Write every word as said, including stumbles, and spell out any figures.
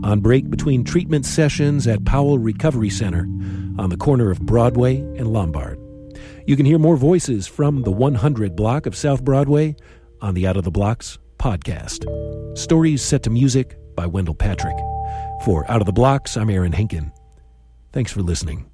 on break between treatment sessions at Powell Recovery Center on the corner of Broadway and Lombard. You can hear more voices from the one hundred block of South Broadway on the Out of the Blocks podcast. Stories set to music by Wendell Patrick. For Out of the Blocks, I'm Aaron Henkin. Thanks for listening.